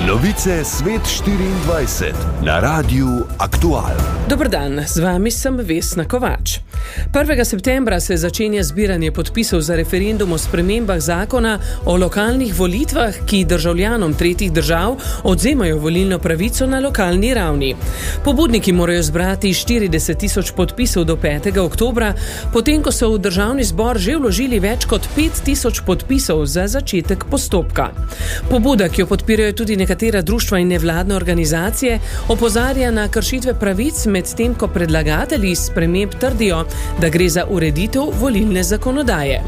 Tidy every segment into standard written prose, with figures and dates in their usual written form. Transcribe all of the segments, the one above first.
Novice Svet 24 na Radiu Aktual. Dober dan, z vami sem Vesna Kovač. 1. septembra se začenja zbiranje podpisov za referendum o spremembah zakona o lokalnih volitvah, ki državljanom tretjih držav odvzemajo volilno pravico na lokalni ravni. Pobudniki morajo zbrati 40.000 podpisov do 5. oktobra, potem ko so v državni zbor že vložili več kot 5.000 podpisov za začetek postopka. Pobuda, ki jo podpirajo tudi nekatera društva in nevladne organizacije, opozarja na kršitve pravic, medtem ko predlagatelji sprememb trdijo, da gre za ureditev volilne zakonodaje.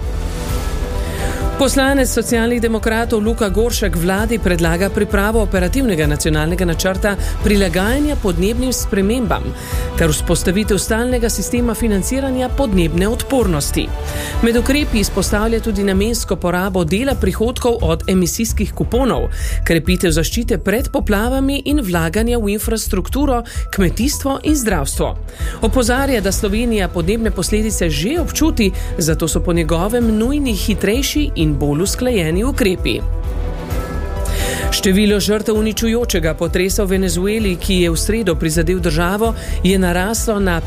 Poslanec Socialnih demokratov Luka Goršek vladi predlaga pripravo operativnega nacionalnega načrta prilagajanja podnebnim spremembam ter vzpostavitev stalnega sistema financiranja podnebne odpornosti. Med ukrepi izpostavlja tudi namensko porabo dela prihodkov od emisijskih kuponov, krepitev zaščite pred poplavami in vlaganja v infrastrukturo, kmetijstvo in zdravstvo. Opozarja, da Slovenija podnebne posledice že občuti, zato so po njegovem nujni hitrejši in bolj usklajeni ukrepi. Število žrtev uničujočega potresa v Venezueli, ki je v sredo prizadel državo, je naraslo na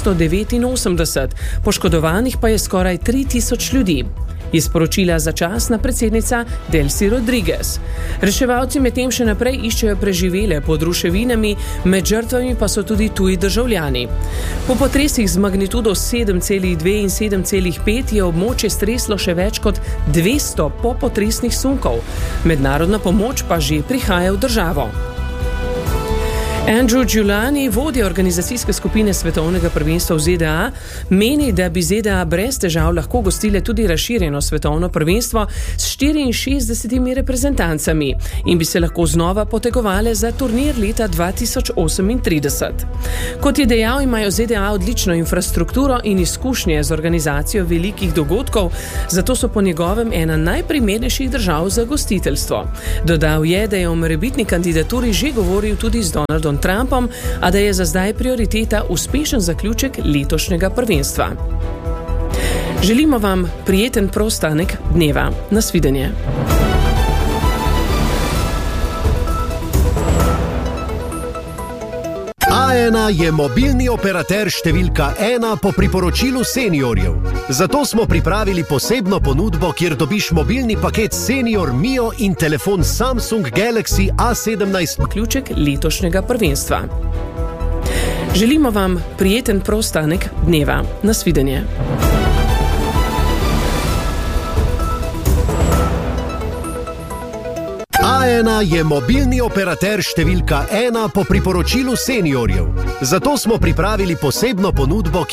589, poškodovanih pa je skoraj 3000 ljudi, je sporočila začasna predsednica Delcy Rodriguez. Reševalci medtem še naprej iščejo preživele pod ruševinami, med žrtvami pa so tudi tuji državljani. Po potresih z magnitudo 7,2 in 7,5 je območje streslo še več kot 200 popotresnih sunkov. Mednarodna pomoč pa že prihaja v državo. Andrew Giuliani, vodja organizacijske skupine svetovnega prvenstva v ZDA, meni, da bi ZDA brez težav lahko gostile tudi razširjeno svetovno prvenstvo s 64 reprezentancami in bi se lahko znova potegovale za turnir leta 2038. Kot je dejal, imajo ZDA odlično infrastrukturo in izkušnje z organizacijo velikih dogodkov, zato so po njegovem ena najprimernejših držav za gostiteljstvo. Dodal je, da je o morebitni kandidaturi že govoril tudi z Donaldom Trumpom, a da je za zdaj prioriteta uspešen zaključek letošnjega prvenstva. Želimo vam prijeten preostanek dneva. Nasvidenje. A1 je mobilni operater številka 1 po priporočilu seniorjev. Zato smo pripravili posebno ponudbo, kjer dobiš mobilni paket Senior Mio in telefon Samsung Galaxy A17. Zaključek letošnjega prvenstva. Želimo vam prijeten preostanek dneva. Nasvidenje. A1 je mobilni operater številka 1 po priporočilu seniorjev. Zato smo pripravili posebno ponudbo,